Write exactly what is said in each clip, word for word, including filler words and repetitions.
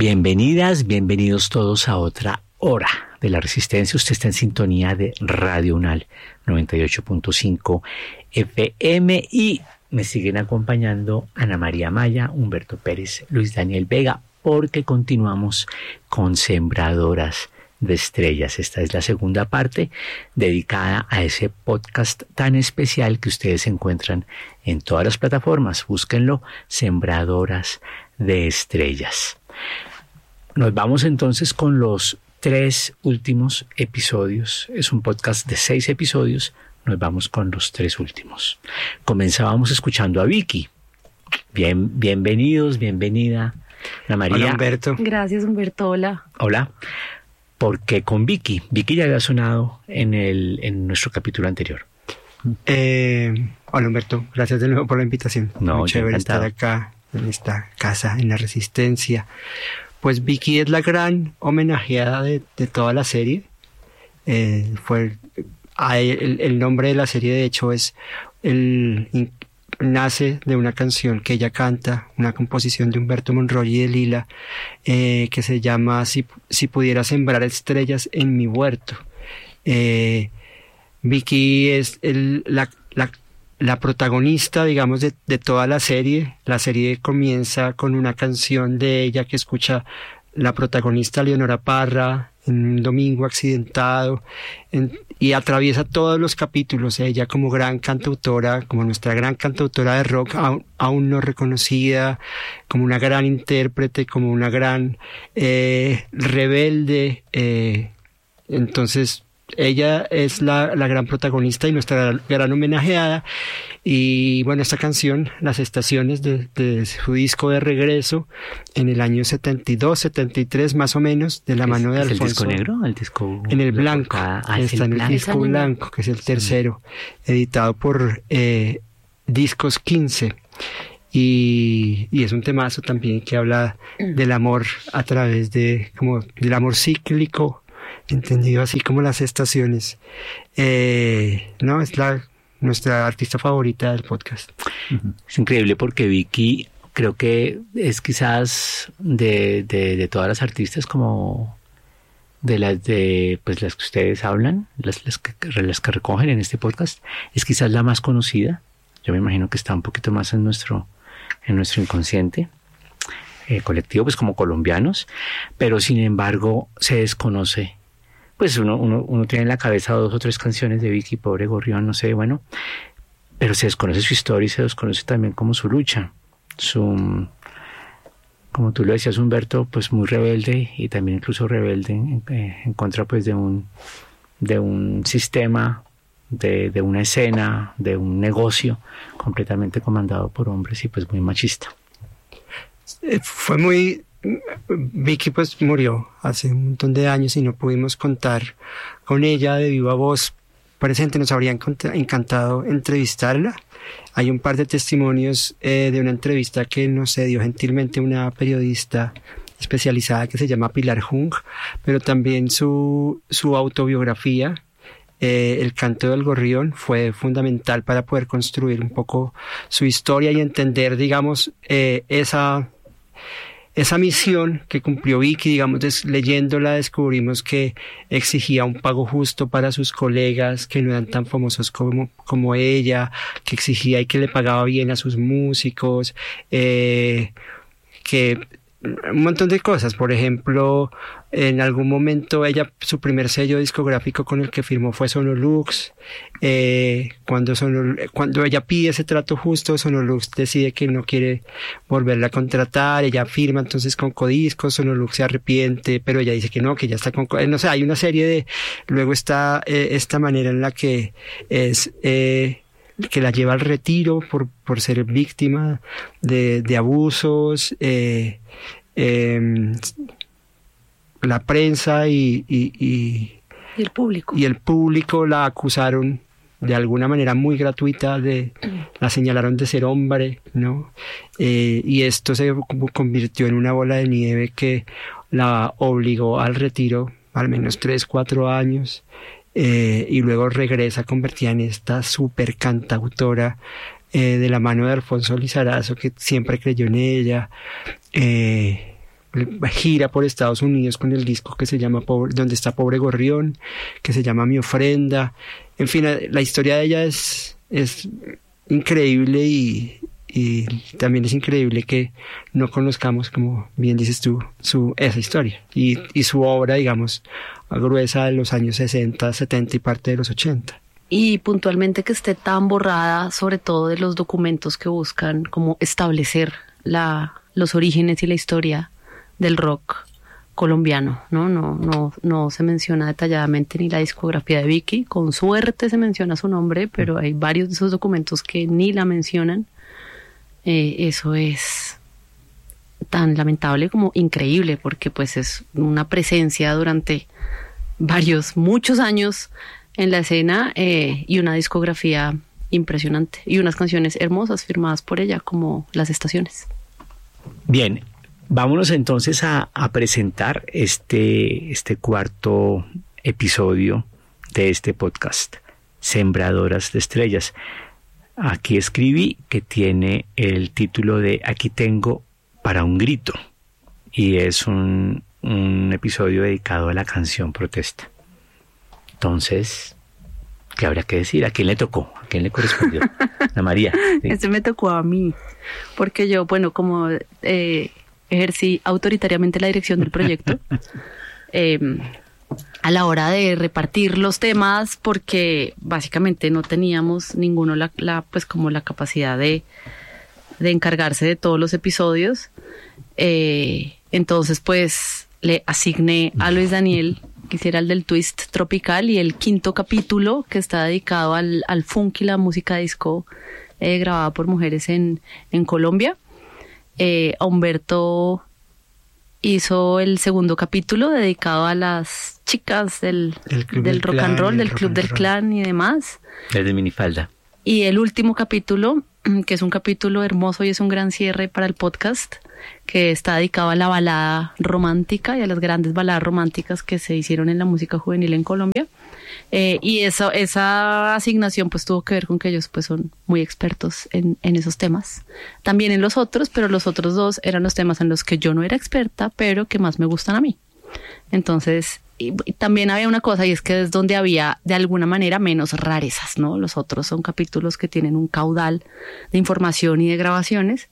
Bienvenidas, bienvenidos todos a otra hora de la Resistencia. Usted está en sintonía de Radio Unal noventa y ocho punto cinco F M y me siguen acompañando Ana María Maya, Humberto Pérez, Luis Daniel Vega, porque continuamos con Sembradoras de Estrellas. Esta es la segunda parte dedicada a ese podcast tan especial que ustedes encuentran en todas las plataformas. Búsquenlo, Sembradoras de Estrellas. Nos vamos entonces con los tres últimos episodios. Es un podcast de seis episodios. Nos vamos con los tres últimos. Comenzábamos escuchando a Vicky. Bien, bienvenidos, bienvenida, Ana María. Hola, Humberto. Gracias, Humberto. Hola. Hola. ¿Por qué con Vicky? Vicky ya había sonado en, el, en nuestro capítulo anterior. Eh, hola, Humberto. Gracias de nuevo por la invitación. No, Muy chévere encantado. estar acá, en esta casa, en la Resistencia. Pues Vicky es la gran homenajeada de, de toda la serie. Eh, fue el, el nombre de la serie, de hecho, es el in, nace de una canción que ella canta, una composición de Humberto Monroy y de Lila, eh, que se llama Si, si pudiera sembrar estrellas en mi huerto. Eh, Vicky es el, la, la la protagonista, digamos, de, de toda la serie. La serie comienza con una canción de ella que escucha la protagonista Leonora Parra en un domingo accidentado, en, y atraviesa todos los capítulos. Ella como gran cantautora, como nuestra gran cantautora de rock, aún, aún no reconocida, como una gran intérprete, como una gran eh, rebelde. Eh, entonces, ella es la, la gran protagonista y nuestra gran homenajeada. Y bueno, esta canción, Las Estaciones, de, de su disco de regreso en el año setenta y dos, setenta y tres más o menos, de la mano de ¿Es Alfonso. el disco negro? ¿El disco en el blanco. Ah, está el en el blanco. disco blanco, que es el tercero, sí. Editado por eh, Discos quince. Y, y es un temazo también que habla del amor a través de, como, del amor cíclico, entendido así como las estaciones. Eh, no, es la nuestra artista favorita del podcast. Es increíble porque Vicky creo que es quizás de, de, de todas las artistas como de las de pues las que ustedes hablan, las, las, que, las que recogen en este podcast, es quizás la más conocida. Yo me imagino que está un poquito más en nuestro, en nuestro inconsciente eh, colectivo, pues como colombianos, pero sin embargo se desconoce. Pues uno, uno, uno tiene en la cabeza dos o tres canciones de Vicky, Pobre Gorrión, no sé, bueno, pero se desconoce su historia y se desconoce también como su lucha, su, como tú lo decías, Humberto, pues muy rebelde y también incluso rebelde en, en contra pues de un, de un sistema, de, de una escena, de un negocio completamente comandado por hombres y pues muy machista. Eh, fue muy... Vicky pues murió hace un montón de años y no pudimos contar con ella de viva voz presente. Nos habría encantado entrevistarla. Hay un par de testimonios eh, de una entrevista que nos dio gentilmente una periodista especializada que se llama Pilar Jung, pero también su, su autobiografía, eh, El canto del gorrión, fue fundamental para poder construir un poco su historia y entender, digamos, eh, esa... Esa misión que cumplió Vicky, digamos, des, leyéndola descubrimos que exigía un pago justo para sus colegas que no eran tan famosos como, como ella, que exigía y que le pagaba bien a sus músicos, eh, que un montón de cosas. Por ejemplo, en algún momento ella, su primer sello discográfico con el que firmó fue Sonolux. Eh, cuando, Sonol, cuando ella pide ese trato justo, Sonolux decide que no quiere volverla a contratar. Ella firma entonces con Codiscos, Sonolux se arrepiente, pero ella dice que no, que ya está con... No sé, hay una serie de... Luego está eh, esta manera en la que es... Eh, que la lleva al retiro por, por ser víctima de, de abusos. Eh, eh, la prensa y, y, y, y el público y el público la acusaron de alguna manera muy gratuita, de, la señalaron de ser hombre, ¿no? Eh, y esto se convirtió en una bola de nieve que la obligó al retiro al menos tres, cuatro años. Eh, y luego regresa convertida en esta super cantautora eh, de la mano de Alfonso Lizarazo, que siempre creyó en ella. Eh, gira por Estados Unidos con el disco que se llama Pobre, Donde está Pobre Gorrión, que se llama Mi Ofrenda. En fin, la historia de ella es, es increíble y, y también es increíble que no conozcamos, como bien dices tú, su, esa historia y, y su obra, digamos, gruesa de los años sesenta, setenta y parte de los ochenta. Y puntualmente que esté tan borrada, sobre todo de los documentos que buscan como establecer la, los orígenes y la historia del rock colombiano, ¿no? No, no, no se menciona detalladamente ni la discografía de Vicky, con suerte se menciona su nombre, pero hay varios de esos documentos que ni la mencionan. Eh, eso es tan lamentable como increíble, porque pues es una presencia durante varios, muchos años en la escena eh, y una discografía impresionante y unas canciones hermosas firmadas por ella como Las Estaciones. Bien, vámonos entonces a, a presentar este, este cuarto episodio de este podcast, Sembradoras de Estrellas. Aquí escribí que tiene el título de Aquí tengo para un grito y es un, un episodio dedicado a la canción Protesta. Entonces, ¿qué habrá que decir? ¿A quién le tocó? ¿A quién le correspondió? A María. ¿Sí? Este me tocó a mí, porque yo, bueno, como eh, ejercí autoritariamente la dirección del proyecto, eh, a la hora de repartir los temas, porque básicamente no teníamos ninguno la, la pues como la capacidad de, de encargarse de todos los episodios, eh, entonces pues le asigné a Luis Daniel que hiciera el del twist tropical y el quinto capítulo que está dedicado al, al funk y la música disco eh, grabada por mujeres en, en Colombia. Eh, Humberto hizo el segundo capítulo dedicado a las chicas del, del, del rock and roll, del club del clan y demás. Desde Minifalda. Y el último capítulo, que es un capítulo hermoso y es un gran cierre para el podcast, que está dedicado a la balada romántica y a las grandes baladas románticas que se hicieron en la música juvenil en Colombia. Eh, y eso, esa asignación pues tuvo que ver con que ellos pues son muy expertos en, en esos temas. También en los otros, pero los otros dos eran los temas en los que yo no era experta, pero que más me gustan a mí. Entonces, y, y también había una cosa, y es que es donde había de alguna manera menos rarezas, ¿no? Los otros son capítulos que tienen un caudal de información y de grabaciones.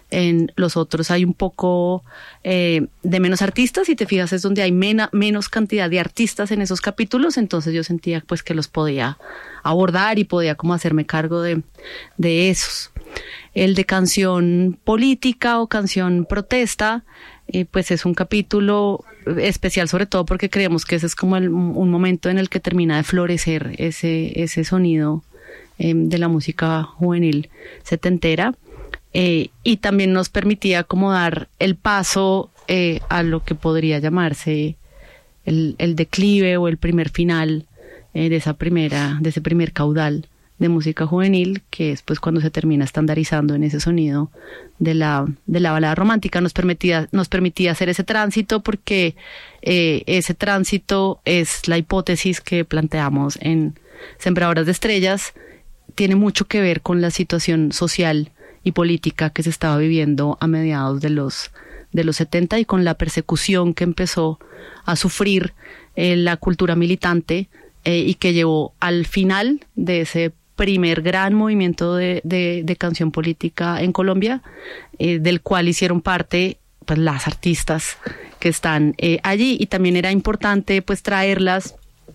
En los otros hay un poco eh, de menos artistas, si te fijas es donde hay mena, menos cantidad de artistas en esos capítulos, entonces yo sentía pues que los podía abordar y podía como hacerme cargo de, de esos. El de canción política o canción protesta, eh, pues es un capítulo especial sobre todo porque creemos que ese es como el, un momento en el que termina de florecer ese, ese sonido eh, de la música juvenil setentera. Eh, y también nos permitía como dar el paso eh, a lo que podría llamarse el, el declive o el primer final eh, de esa primera, de ese primer caudal de música juvenil, que es pues cuando se termina estandarizando en ese sonido de la, de la balada romántica. Nos permitía, nos permitía hacer ese tránsito porque eh, ese tránsito es la hipótesis que planteamos en Sembradoras de Estrellas, tiene mucho que ver con la situación social y política que se estaba viviendo a mediados de los de los setenta y con la persecución que empezó a sufrir eh, la cultura militante eh, y que llevó al final de ese primer gran movimiento de, de, de canción política en Colombia, eh, del cual hicieron parte pues las artistas que están eh, allí, y también era importante pues traerlas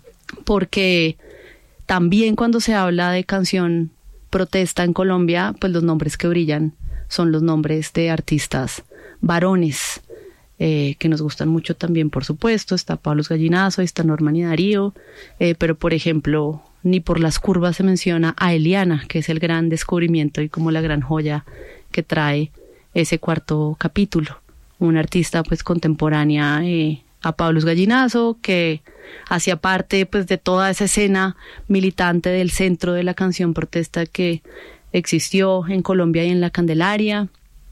porque también cuando se habla de canción protesta en Colombia, pues los nombres que brillan son los nombres de artistas varones, eh, que nos gustan mucho también, por supuesto. Está Pablo Gallinazo, está Norman y Darío, eh, pero por ejemplo, ni por las curvas se menciona a Eliana, que es el gran descubrimiento y como la gran joya que trae ese cuarto capítulo. Una artista pues contemporánea eh, a Pablo Gallinazo, que hacía parte pues de toda esa escena militante del centro de la canción protesta que existió en Colombia y en la Candelaria,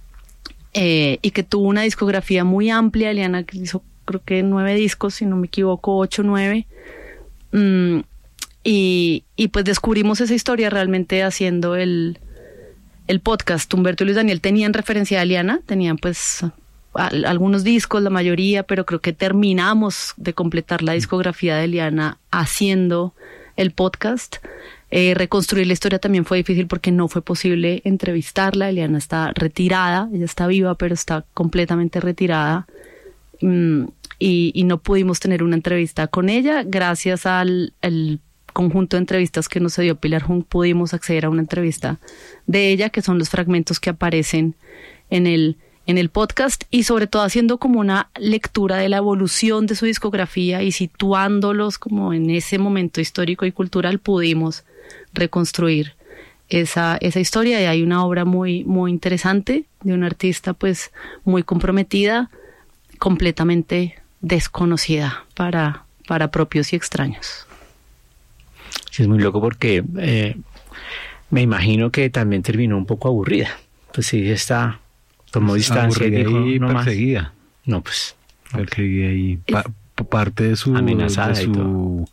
eh, y que tuvo una discografía muy amplia. Eliana hizo creo que nueve discos, si no me equivoco, ocho, nueve, mm, y, y pues descubrimos esa historia realmente haciendo el, el podcast. Humberto y Luis Daniel tenían referencia a Eliana, tenían pues algunos discos, la mayoría, pero creo que terminamos de completar la discografía de Eliana haciendo el podcast. Eh, reconstruir la historia también fue difícil porque no fue posible entrevistarla. Eliana está retirada, ella está viva, pero está completamente retirada. Mm, y, y no pudimos tener una entrevista con ella. Gracias al, al conjunto de entrevistas que nos dio Pilar Jung, pudimos acceder a una entrevista de ella, que son los fragmentos que aparecen en el, en el podcast, y sobre todo haciendo como una lectura de la evolución de su discografía y situándolos como en ese momento histórico y cultural, pudimos reconstruir esa, esa historia. Y hay una obra muy, muy interesante de una artista pues muy comprometida, completamente desconocida para, para propios y extraños. Sí, es muy loco porque eh, me imagino que también terminó un poco aburrida. Pues sí, está, tomó distancia y dijo, y no perseguida. Más. No, pues. Perseguida y pa, parte de su amenazada de su,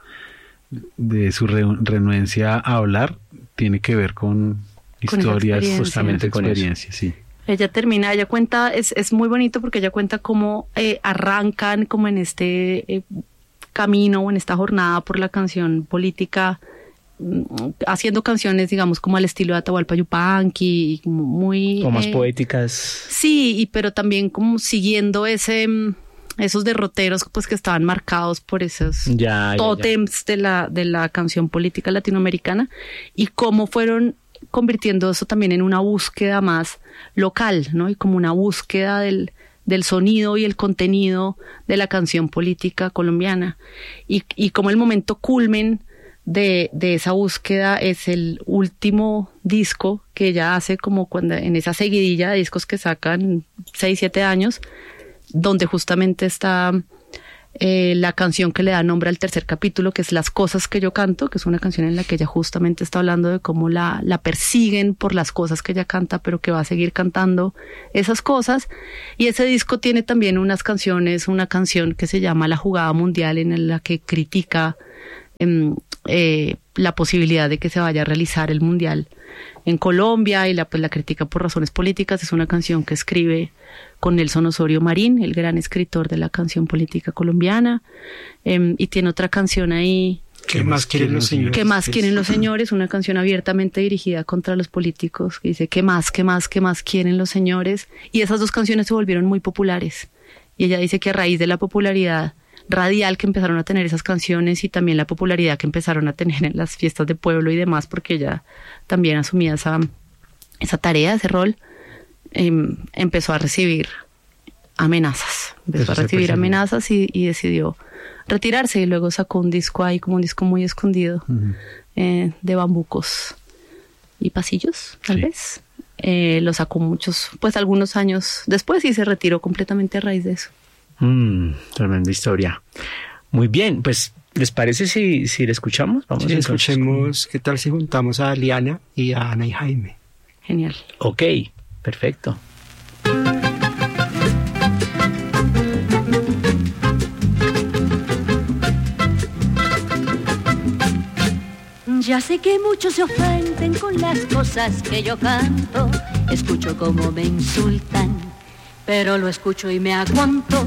de su re, renuencia a hablar tiene que ver con, con historias, justamente con experiencias, sí. Ella termina, ella cuenta, es, es muy bonito porque ella cuenta cómo eh, arrancan como en este eh, camino o en esta jornada por la canción política, haciendo canciones, digamos, como al estilo de Atahualpa Yupanqui, como muy... Como más eh, poéticas. Sí, y pero también como siguiendo ese, esos derroteros pues que estaban marcados por esos ya, tótems ya, ya. de la de la canción política latinoamericana, y cómo fueron convirtiendo eso también en una búsqueda más local, ¿no? Y como una búsqueda del, del sonido y el contenido de la canción política colombiana. Y, y como el momento culmen de, de esa búsqueda es el último disco que ella hace, como cuando en esa seguidilla de discos que sacan seis, siete años, donde justamente está eh, la canción que le da nombre al tercer capítulo, que es Las cosas que yo canto, que es una canción en la que ella justamente está hablando de cómo la, la persiguen por las cosas que ella canta, pero que va a seguir cantando esas cosas. Y ese disco tiene también unas canciones, una canción que se llama La Jugada Mundial, en la que critica eh, eh, la posibilidad de que se vaya a realizar el Mundial en Colombia, y la, pues, la critica por razones políticas. Es una canción que escribe con Nelson Osorio Marín, el gran escritor de la canción política colombiana, eh, y tiene otra canción ahí. ¿Qué más quieren los señores? ¿Qué más quieren los señores? Una canción abiertamente dirigida contra los políticos, que dice ¿qué más, qué más, qué más quieren los señores? Y esas dos canciones se volvieron muy populares. Y ella dice que a raíz de la popularidad radial que empezaron a tener esas canciones, y también la popularidad que empezaron a tener en las fiestas de pueblo y demás, porque ella también asumía esa, esa tarea, ese rol, eh, empezó a recibir amenazas. Empezó Eso a recibir amenazas y, y decidió retirarse, y luego sacó un disco ahí, como un disco muy escondido, uh-huh. eh, de bambucos y pasillos, tal sí. vez. Eh, lo sacó muchos, pues algunos años después, y se retiró completamente a raíz de eso. Mm, tremenda historia. Muy bien, pues, ¿les parece si, si le escuchamos? Vamos sí, a escuchemos, con... ¿qué tal si juntamos a Eliana y a Ana y Jaime? Genial. Ok, perfecto. Ya sé que muchos se ofenden con las cosas que yo canto. Escucho cómo me insultan, pero lo escucho y me aguanto.